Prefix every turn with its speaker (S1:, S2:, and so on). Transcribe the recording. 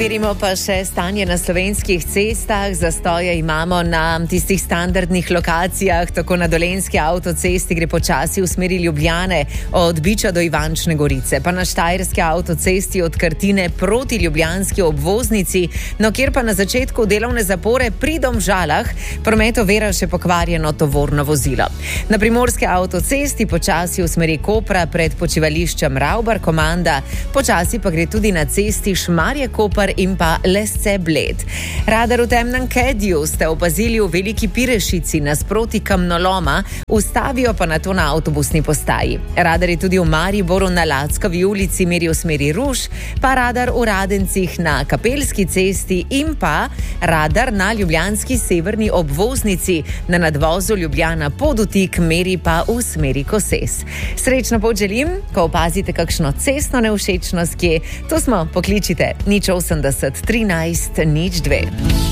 S1: Preverimo pa še stanje na slovenskih cestah. Zastoje imamo na tistih standardnih lokacijah, tako na Dolenjski avtocesti gre počasi v smeri Ljubljane od Biča do Ivančne Gorice, pa na Štajerski avtocesti od Krtine proti ljubljanski obvoznici, no kjer pa na začetku delovne zapore pri Domžalah promet ovira še pokvarjeno tovorno vozilo. Na Primorski avtocesti počasi v smeri Kopra pred počivališčem Ravbar-Komanda, počasi pa gre tudi na cesti Šmarje-Koper in pa Lesce-Bled. Radar v temnem Kedju ste opazili v Veliki Pirešici nasproti kamnoloma, ustavijo pa nato na avtobusni postaji. Radar je tudi v Mariboru na Lackovi ulici meri v smeri Ruš, pa radar v Radencih na Kapelski cesti in pa radar na ljubljanski severni obvoznici na nadvozu Ljubljana Podutik meri pa v smeri Koses. Srečno pot želim, ko opazite kakšno cestno nevšečnost, kje to smo, pokličite 080 13 02.